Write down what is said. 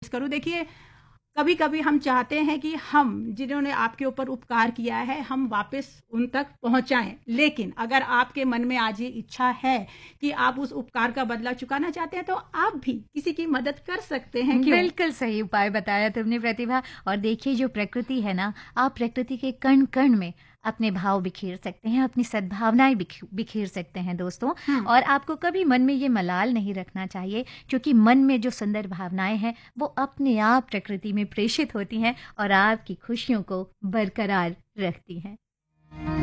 करूँ। देखिए, कभी-कभी हम चाहते हैं कि हम जिन्होंने आपके ऊपर उपकार किया है, हम वापस उन तक पहुँचाएँ। लेकिन अगर आपके मन में आज ये इच्छा है कि आप उस उपकार का बदला चुकाना चाहते हैं, तो आप भी किसी की मदद कर सकते हैं, क्यों? बिल्कुल सही उपाय बताया तुमने प्रतिभा। और देखिए जो प्रकृति है ना, आप प्रकृति के कण-कण में अपने भाव बिखेर सकते हैं, अपनी सद्भावनाएँ बिखेर सकते हैं दोस्तों। हुँ। और आपको कभी मन में ये मलाल नहीं रखना चाहिए, क्योंकि मन में जो सुंदर भावनाएँ हैं, वो अपने आप प्रकृति में प्रेषित होती हैं और आपकी खुशियों को बरकरार रखती हैं।